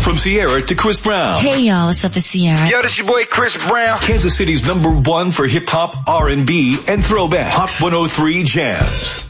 From Sierra to Chris Brown. Hey y'all, what's up? It's Sierra. Yo, this your boy Chris Brown. Kansas City's #1 for hip hop, R&B, and throwback. Hot 103 Jams.